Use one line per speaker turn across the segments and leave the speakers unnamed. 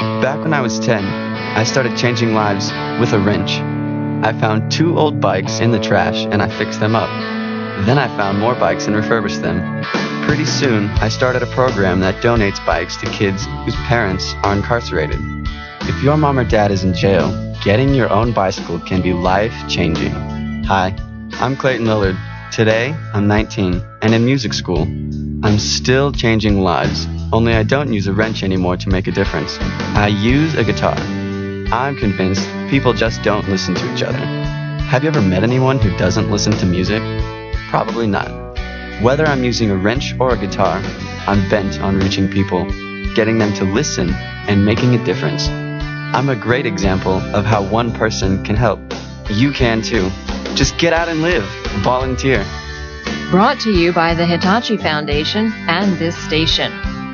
Back when I was 10, I started changing lives with a wrench. I found two old bikes in the trash and I fixed them up. Then I found more bikes and refurbished them. Pretty soon, I started a program that donates bikes to kids whose parents are incarcerated. If your mom or dad is in jail, getting your own bicycle can be life-changing. Hi, I'm Clayton Lillard. Today, I'm 19 and in music school. I'm still changing lives, only I don't use a wrench anymore to make a difference. I use a guitar. I'm convinced people just don't listen to each other. Have you ever met anyone who doesn't listen to music? Probably not. Whether I'm using a wrench or a guitar, I'm bent on reaching people, getting them to listen, and making a difference. I'm a great example of how one person can help. You can too. Just get out and live. Volunteer.
Brought to you by the Hitachi Foundation and this station.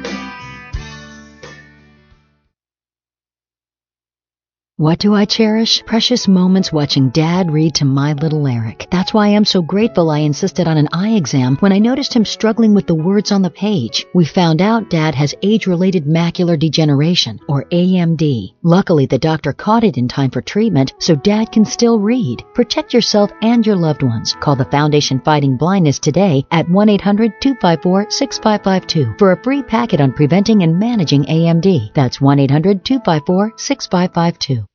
What do I cherish? Precious moments watching Dad read to my little Eric. That's why I'm so grateful I insisted on an eye exam when I noticed him struggling with the words on the page. We found out Dad has age-related macular degeneration, or AMD. Luckily, the doctor caught it in time for treatment, so Dad can still read. Protect yourself and your loved ones. Call the Foundation Fighting Blindness today at 1-800-254-6552 for a free packet on preventing and managing AMD. That's 1-800-254-6552.